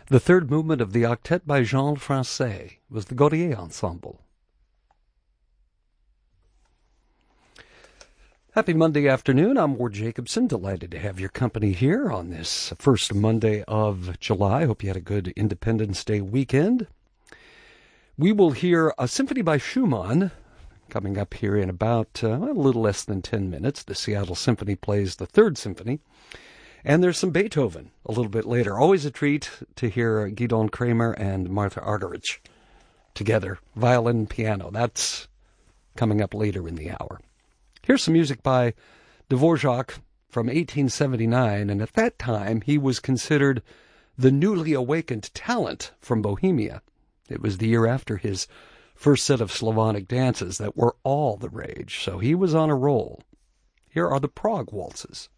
The third movement of the octet by Jean Francais was the Gautier Ensemble. Happy Monday afternoon. I'm Ward Jacobson. Delighted to have your company here on this first Monday of July. Hope you had a good Independence Day weekend. We will hear a symphony by Schumann coming up here in about a little less than 10 minutes. The Seattle Symphony plays the Third Symphony. And there's some Beethoven a little bit later. Always a treat to hear Gidon Kremer and Martha Argerich together, violin and piano. That's coming up later in the hour. Here's some music by Dvorak from 1879, and at that time he was considered the newly awakened talent from Bohemia. It was the year after his first set of Slavonic dances that were all the rage, so he was on a roll. Here are the Prague Waltzes.